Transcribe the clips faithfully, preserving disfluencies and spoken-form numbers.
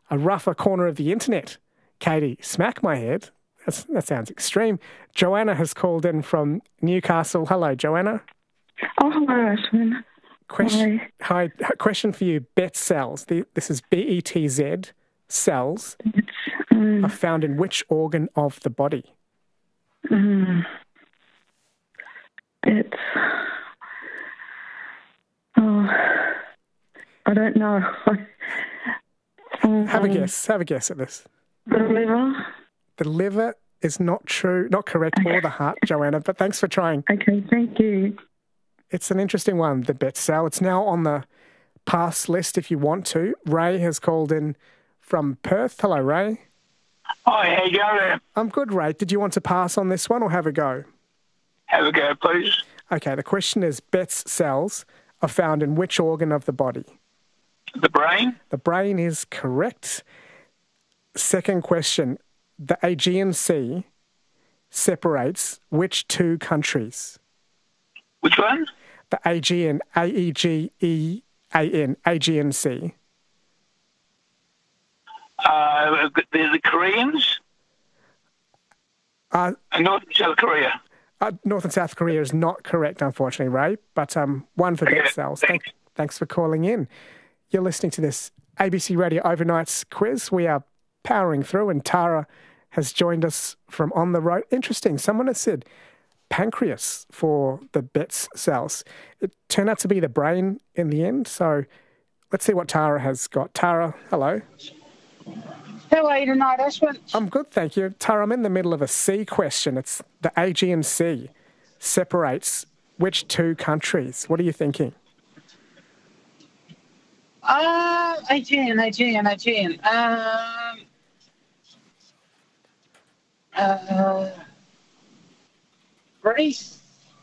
a rougher corner of the internet. Katie, smack my head. That's, that sounds extreme. Joanna has called in from Newcastle. Hello, Joanna. Oh, hello, Ashwin. Question, hi. hi. Question for you. Bet cells. The, this is B E T Z cells It's, um, are found in which organ of the body? um, it's... Oh, I don't know. um, Have a guess. Have a guess at this. The liver? The liver is not true, not correct, or the heart, Joanna, but thanks for trying. Okay, thank you. It's an interesting one, the bet cell. It's now on the pass list if you want to. Ray has called in from Perth. Hello, Ray. Hi, how you going? I'm good, Ray. Did you want to pass on this one or have a go? Have a go, please. Okay, the question is Bet's cells are found in which organ of the body? The brain? The brain is correct. Second question, the Aegean Sea separates which two countries? Which one? The Aegean, A E G E A N, Aegean Sea. Uh, the, the Koreans? Uh, and North and South Korea. Uh, North and South Korea is not correct, unfortunately, Ray, but um, one for Okay, Bet cells. thanks. Thank, thanks for calling in. You're listening to this A B C Radio Overnights quiz. We are powering through, and Tara has joined us from on the road. Interesting. Someone has said pancreas for the Bet cells. It turned out to be the brain in the end. So let's see what Tara has got. Tara, hello. How are you tonight, Ashwin? I'm good, thank you. Tara, I'm in the middle of a sea question. It's the Aegean Sea separates which two countries? What are you thinking? Uh, Aegean, Aegean, Aegean. Um, uh, Greece.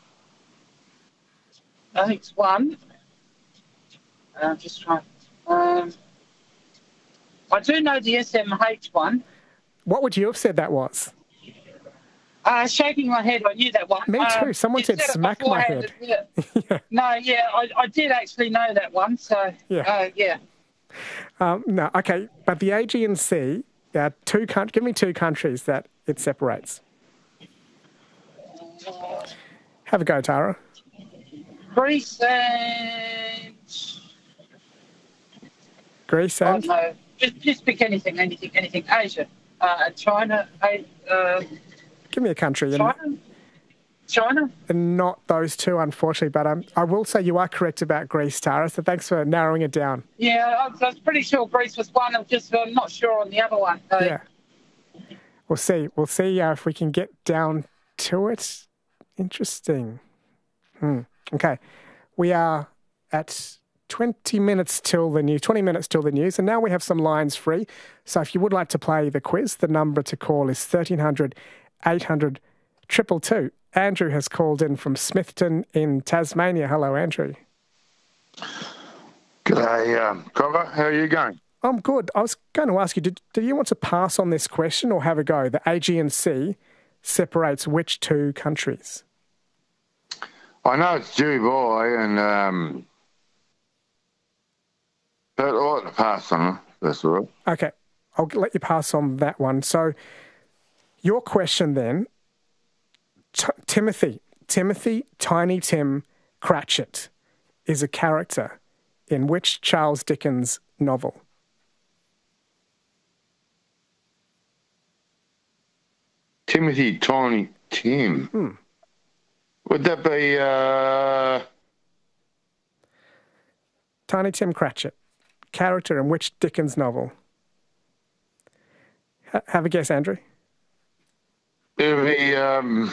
I think it's one. I'm just trying. Um, I do know the S M H one. What would you have said that was? Uh, shaking my head, I knew that one. Me too. Um, Someone you said it smack my beforehand, head. Yeah. yeah. No, yeah, I, I did actually know that one. So, Yeah. uh, yeah. Um, no, okay. But the Aegean Sea, there are two countries. Give me two countries that it separates. Have a go, Tara. Greece and... Greece Oh, and? no. Just, just pick anything, anything, anything. Asia. Uh, China. Uh, Give me a country. And, China? China? and not those two, unfortunately. But um, I will say you are correct about Greece, Tara, so thanks for narrowing it down. Yeah, I was, I was pretty sure Greece was one. I'm just I'm not sure on the other one. So. Yeah. We'll see. We'll see uh, if we can get down to it. Interesting. Hmm. Okay. We are at twenty minutes till the news, twenty minutes till the news, and now we have some lines free. So if you would like to play the quiz, the number to call is thirteen hundred, eight hundred, two two two. Andrew has called in from Smithton in Tasmania. Hello, Andrew. G'day, um, Cover. How are you going? I'm good. I was going to ask you, did, did you want to pass on this question or have a go? The Aegean Sea separates which two countries? I know it's Dubai, and um, but I like to pass on it. That's all right. Okay, I'll let you pass on that one. So your question then, T- Timothy, Timothy Tiny Tim Cratchit is a character in which Charles Dickens novel? Timothy Tiny Tim. Hmm. Would that be... Uh... Tiny Tim Cratchit, character in which Dickens novel? H- have a guess, Andrew. It would be... Um...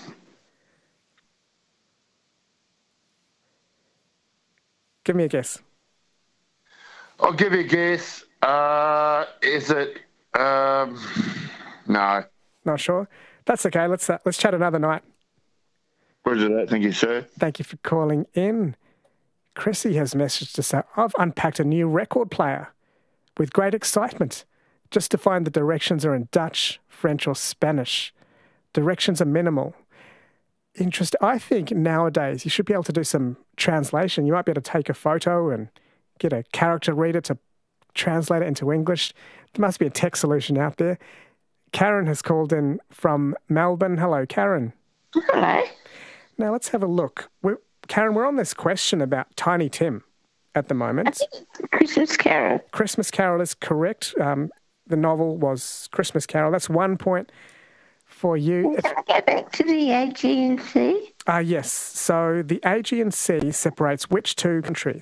Give me a guess. I'll give you a guess. Uh, is it... Um... No. Not sure. That's okay. Let's uh, let's chat another night. Roger that. Thank you, sir. Thank you for calling in. Chrissy has messaged to say, I've unpacked a new record player with great excitement. Just to find the directions are in Dutch, French or Spanish. Directions are minimal. Interest. I think nowadays you should be able to do some translation. You might be able to take a photo and get a character reader to translate it into English. There must be a tech solution out there. Karen has called in from Melbourne. Hello, Karen. Hello. Now, let's have a look. We're, Karen, we're on this question about Tiny Tim at the moment. I think it's Christmas Carol. Christmas Carol is correct. Um, the novel was Christmas Carol. That's one point for you. Can I go back to the Aegean Sea? Ah, uh, yes. So the Aegean Sea separates which two countries?